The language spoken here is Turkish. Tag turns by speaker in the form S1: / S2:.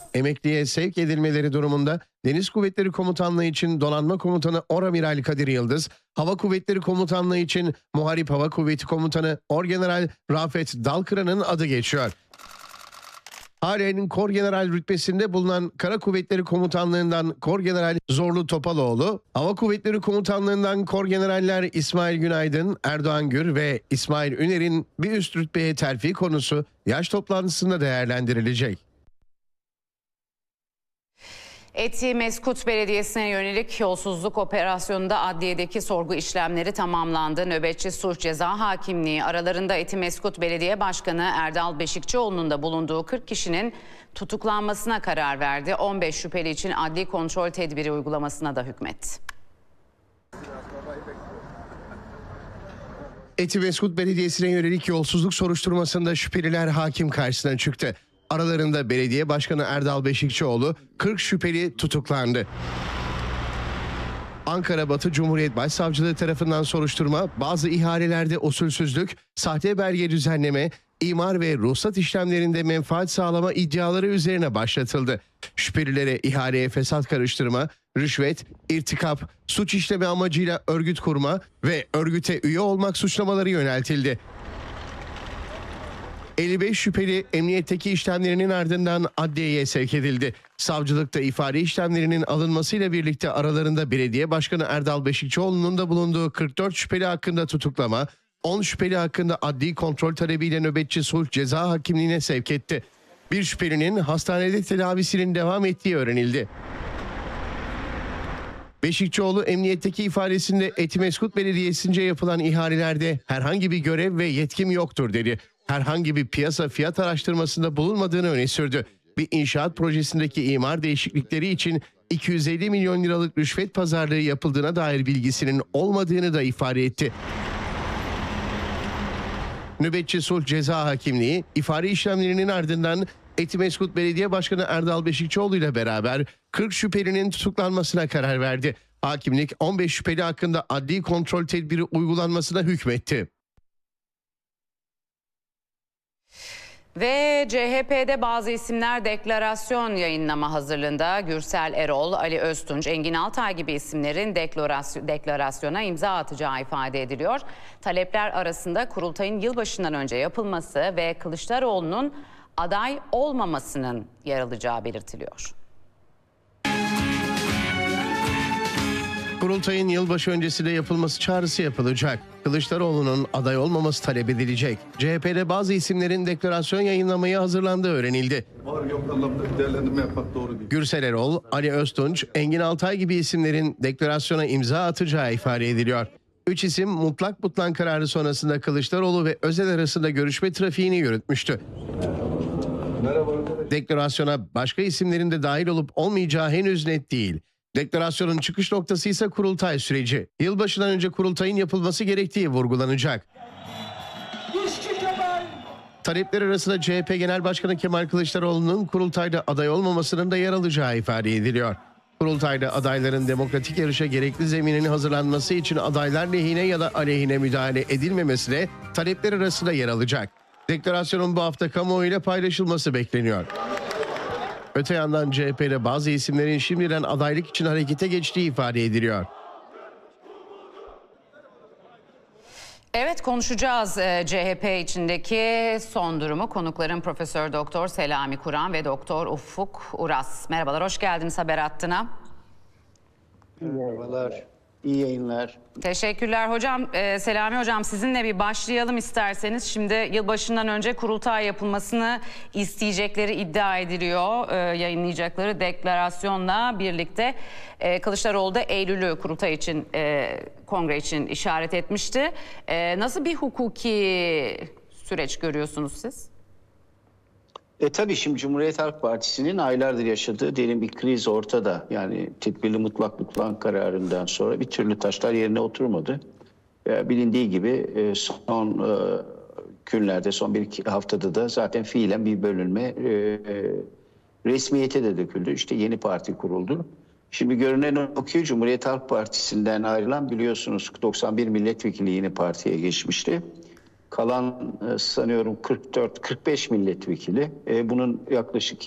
S1: Emekliye sevk edilmeleri durumunda Deniz Kuvvetleri Komutanlığı için Donanma Komutanı Oramiral Kadir Yıldız, Hava Kuvvetleri Komutanlığı için Muharip Hava Kuvveti Komutanı Orgeneral Rafet Dalkıran'ın adı geçiyor. Halen Korgeneral rütbesinde bulunan Kara Kuvvetleri Komutanlığı'ndan Korgeneral Zorlu Topaloğlu, Hava Kuvvetleri Komutanlığı'ndan Korgeneraller İsmail Günaydın, Erdoğan Gür ve İsmail Üner'in bir üst rütbeye terfi konusu yaş toplantısında değerlendirilecek.
S2: Etimeskut Belediyesi'ne yönelik yolsuzluk operasyonunda adliyedeki sorgu işlemleri tamamlandı. Nöbetçi Sulh Ceza Hakimliği aralarında Etimeskut Belediye Başkanı Erdal Beşikçioğlu'nun da bulunduğu 40 kişinin tutuklanmasına karar verdi. 15 şüpheli için adli kontrol tedbiri uygulamasına da hükmetti.
S1: Etimeskut Belediyesi'ne yönelik yolsuzluk soruşturmasında şüpheliler hakim karşısına çıktı. Aralarında Belediye Başkanı Erdal Beşikçioğlu, 40 şüpheli tutuklandı. Ankara Batı Cumhuriyet Başsavcılığı tarafından soruşturma, bazı ihalelerde usulsüzlük, sahte belge düzenleme, imar ve ruhsat işlemlerinde menfaat sağlama iddiaları üzerine başlatıldı. Şüphelilere ihaleye fesat karıştırma, rüşvet, irtikap, suç işleme amacıyla örgüt kurma ve örgüte üye olmak suçlamaları yöneltildi. 55 şüpheli emniyetteki işlemlerinin ardından adliyeye sevk edildi. Savcılıkta ifade işlemlerinin alınmasıyla birlikte aralarında Belediye Başkanı Erdal Beşikçioğlu'nun da bulunduğu 44 şüpheli hakkında tutuklama, 10 şüpheli hakkında adli kontrol talebiyle nöbetçi sulh ceza hakimliğine sevk etti. Bir şüphelinin hastanede tedavisinin devam ettiği öğrenildi. Beşikçioğlu emniyetteki ifadesinde Etimeskut Belediyesi'nce yapılan ihalelerde herhangi bir görev ve yetkim yoktur dedi. Herhangi bir piyasa fiyat araştırmasında bulunmadığını öne sürdü. Bir inşaat projesindeki imar değişiklikleri için 250 milyon liralık rüşvet pazarlığı yapıldığına dair bilgisinin olmadığını da ifade etti. Nöbetçi Sulh Ceza Hakimliği ifade işlemlerinin ardından Etimeskut Belediye Başkanı Erdal Beşikçioğlu ile beraber 40 şüphelinin tutuklanmasına karar verdi. Hakimlik 15 şüpheli hakkında adli kontrol tedbiri uygulanmasına hükmetti.
S2: Ve CHP'de bazı isimler deklarasyon yayınlama hazırlığında. Gürsel Erol, Ali Öztunç, Engin Altay gibi isimlerin deklarasyona imza atacağı ifade ediliyor. Talepler arasında kurultayın yılbaşından önce yapılması ve Kılıçdaroğlu'nun aday olmamasının yer alacağı belirtiliyor.
S1: Kurultayın yılbaşı öncesinde yapılması çağrısı yapılacak. Kılıçdaroğlu'nun aday olmaması talep edilecek. CHP'de bazı isimlerin deklarasyon yayınlamaya hazırlandığı öğrenildi.
S3: Var yok anlamda bir değerlendirme yapmak doğru değil.
S1: Gürsel Erol, Ali Öztunç, Engin Altay gibi isimlerin deklarasyona imza atacağı ifade ediliyor. 3 isim mutlak butlan kararı sonrasında Kılıçdaroğlu ve Özel arasında görüşme trafiğini yürütmüştü.
S3: Merhaba.
S1: Deklarasyona başka isimlerin de dahil olup olmayacağı henüz net değil. Deklarasyonun çıkış noktası ise kurultay süreci. Yılbaşından önce kurultayın yapılması gerektiği vurgulanacak. Talepler arasında CHP Genel Başkanı Kemal Kılıçdaroğlu'nun kurultayda aday olmamasının da yer alacağı ifade ediliyor. Kurultayda adayların demokratik yarışa gerekli zeminin hazırlanması için adaylar lehine ya da aleyhine müdahale edilmemesi de talepler arasında yer alacak. Deklarasyonun bu hafta kamuoyuyla paylaşılması bekleniyor. Öte yandan CHP'de bazı isimlerin şimdiden adaylık için harekete geçtiği ifade ediliyor.
S2: Evet, konuşacağız CHP içindeki son durumu. Konuklarım Profesör Doktor Selami Kur'an ve Doktor Ufuk Uras. Merhabalar, hoş geldiniz Haber Hattı'na.
S4: Merhabalar, iyi yayınlar.
S2: Teşekkürler hocam. Selami hocam, sizinle bir başlayalım isterseniz. Şimdi yılbaşından önce kurultay yapılmasını isteyecekleri iddia ediliyor. Yayınlayacakları deklarasyonla birlikte Kılıçdaroğlu da Eylül'ü kurultay için, kongre için işaret etmişti. Nasıl bir hukuki süreç görüyorsunuz siz?
S4: Tabii şimdi Cumhuriyet Halk Partisi'nin aylardır yaşadığı derin bir kriz ortada. Yani tedbirli mutlak butlan kararından sonra bir türlü taşlar yerine oturmadı. Bilindiği gibi son günlerde, son bir iki haftada da zaten fiilen bir bölünme resmiyete de döküldü. İşte yeni parti kuruldu. Şimdi görünen o ki Cumhuriyet Halk Partisi'nden ayrılan, biliyorsunuz 91 milletvekili yeni partiye geçmişti. Kalan sanıyorum 44-45 milletvekili. Bunun yaklaşık